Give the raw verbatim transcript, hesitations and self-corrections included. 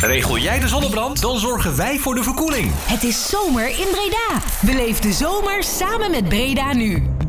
Regel jij de zonnebrand, dan zorgen wij voor de verkoeling. Het is zomer in Breda. Beleef de zomer samen met Breda Nu.